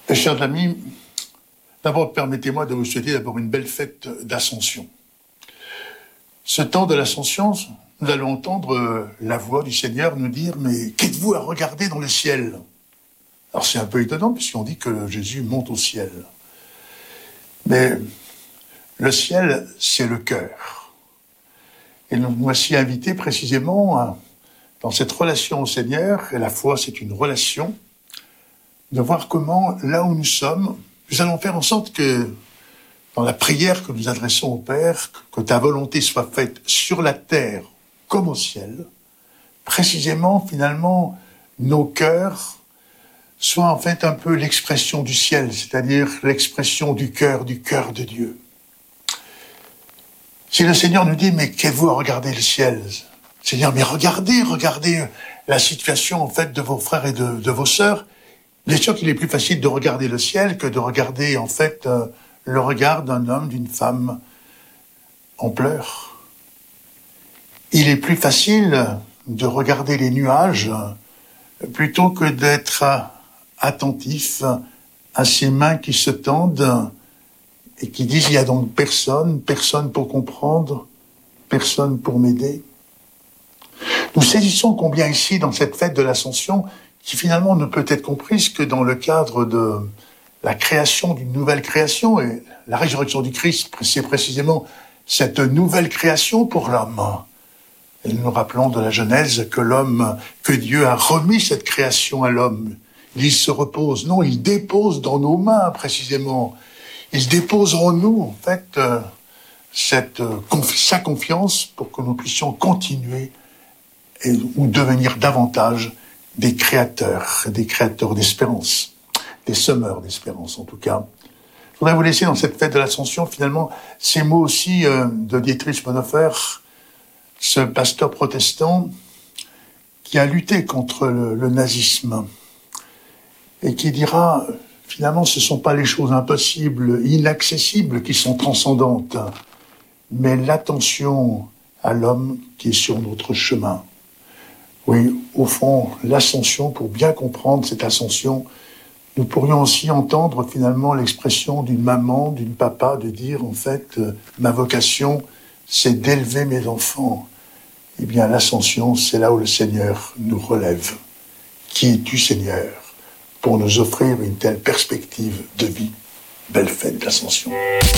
Chers amis, d'abord permettez-moi de vous souhaiter d'abord une belle fête d'Ascension. Ce temps de l'Ascension, nous allons entendre la voix du Seigneur nous dire « Mais qu'êtes-vous à regarder dans le ciel ?» Alors c'est un peu étonnant puisqu'on dit que Jésus monte au ciel. Mais le ciel, c'est le cœur. Et nous voici invités précisément dans cette relation au Seigneur, et la foi c'est une relation, de voir comment, là où nous sommes, nous allons faire en sorte que, dans la prière que nous adressons au Père, que ta volonté soit faite sur la terre comme au ciel, précisément, finalement, nos cœurs soient en fait un peu l'expression du ciel, c'est-à-dire l'expression du cœur de Dieu. Si le Seigneur nous dit, mais qu'êtes-vous à regarder le ciel ? Seigneur, mais regardez la situation, en fait, de vos frères et de vos sœurs. Bien sûr qu'il est plus facile de regarder le ciel que de regarder, en fait, le regard d'un homme, d'une femme en pleurs. Il est plus facile de regarder les nuages plutôt que d'être attentif à ces mains qui se tendent et qui disent « il y a donc personne pour comprendre, personne pour m'aider ». Nous saisissons combien ici, dans cette fête de l'Ascension, qui finalement ne peut être comprise que dans le cadre de la création d'une nouvelle création. Et la résurrection du Christ, c'est précisément cette nouvelle création pour l'homme. Et nous nous rappelons de la Genèse que Dieu a remis cette création à l'homme. Il se repose. Non, il dépose dans nos mains, précisément. Il se dépose en nous, en fait, sa confiance pour que nous puissions continuer ou devenir davantage des créateurs d'espérance, des semeurs d'espérance en tout cas. Je voudrais vous laisser dans cette fête de l'Ascension, finalement, ces mots aussi de Dietrich Bonhoeffer, ce pasteur protestant qui a lutté contre le nazisme et qui dira, finalement, ce ne sont pas les choses impossibles, inaccessibles qui sont transcendantes, mais l'attention à l'homme qui est sur notre chemin. Oui, au fond, l'ascension, pour bien comprendre cette ascension, nous pourrions aussi entendre finalement l'expression d'une maman, d'une papa, de dire en fait, ma vocation, c'est d'élever mes enfants. Eh bien, l'ascension, c'est là où le Seigneur nous relève. Qui es-tu, Seigneur, pour nous offrir une telle perspective de vie ? Belle fête d'Ascension.